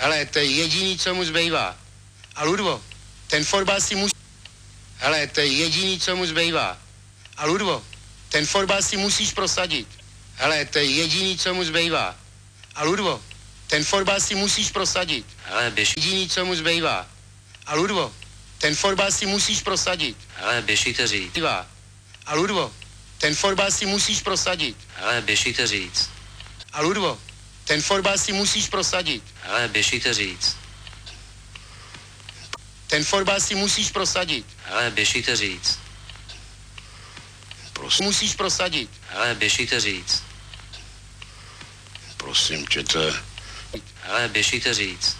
Hele, to je jediný, co mu zbývá. A Ludvo, ten fotbal si musí... Hele, to je jediný, co mu zbývá. A Ludvo, ten fotbal si musíš prosadit. Hele, to je jediný, co mu zbývá. A Ludvo, ten fotbal si musíš prosadit. Hele, běž. Jediný, co mu zbývá. A Ludvo, ten fotbal si musíš prosadit. Hele, běž jí to říct. A Ludvo, ten fotbal si musíš prosadit. Hele, běž jí to říct. A Ludvo, ten fotbal si musíš prosadit. Hele, běž jí to říct. Ten fotbal si musíš prosadit. Hele, běž jí to říct. Prosím. Musíš prosadit. Hele, běž jí to říct. Prosím tě, to je... Hele, běž jí to říct.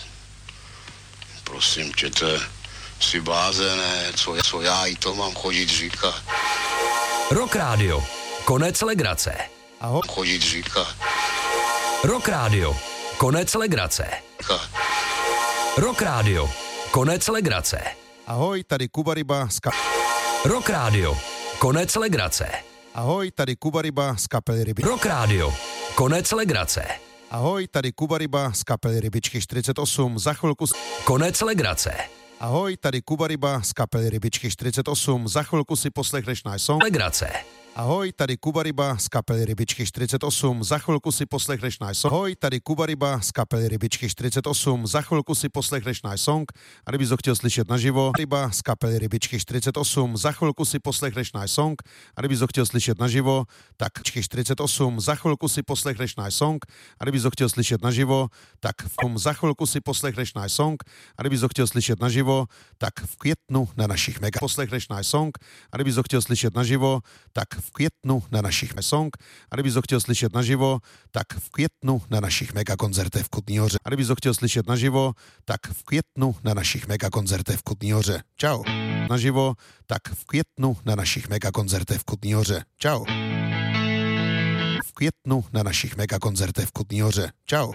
Prosím tě, to je... Jsi blázené, co já i to mám chodit říkat. Rock Radio. Konec legrace. Ahoj. Chodit říkat. Rock Radio. Konec legrace. Rock Radio. Konec legrace. Ahoj, tady Kuba Ryba z Rock Radio. Konec legrace. Ahoj, tady Kuba Ryba z kapely Ryby. Rock Radio. Konec legrace. Ahoj, tady Kuba Ryba z kapely Rybičky 48. Za chvilku... Konec legrace. Ahoj, tady Kuba Ryba z kapely Rybičky 48. Za chvilku si poslechneš náš song. Legrace. Ahoj, tady Kuba Ryba z kapely Rybičky 48. Za chvilku si poslechneš náš song. Ahoj, tady Kuba Ryba z kapely Rybičky 48. Za chvilku si poslechneš náš song. A kdybys ho chtěl slyšet naživo, Ryba z kapely Rybičky 48. Za chvilku si poslechneš náš song. A kdybys ho chtěl slyšet naživo, tak 48. Za chvilku si poslechneš náš song. A kdybys ho chtěl slyšet naživo, tak za chvilku si poslechneš náš song. A kdybys ho chtěl slyšet naživo, tak v květnu na našich mega poslechneš náš song. A kdybys ho chtěl slyšet naživo, tak v květnu na našich song. A kdybys ho chtěl slyšet naživo, tak v květnu na našich megakoncertech v Kutný Hoře. A kdybys ho chtěl slyšet naživo, tak v květnu na našich megakoncertech v Kutný Hoře. Čau. Naživo, tak v květnu na našich megakoncertech v Kutný Hoře. Čau. V květnu na našich megakoncertech v Kutný Hoře. Čau.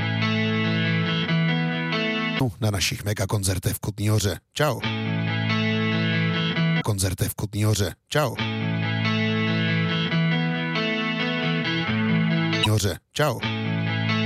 Na našich megakoncertech v Kutný Hoře. Čau. Koncertech v Kutný Hoře. Čau. Hoře. Čau.